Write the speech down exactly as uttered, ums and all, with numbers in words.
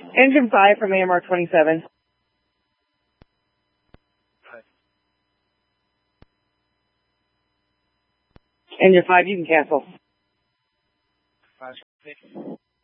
Engine five from A M R twenty-seven. Five. Engine five, you can cancel. Five.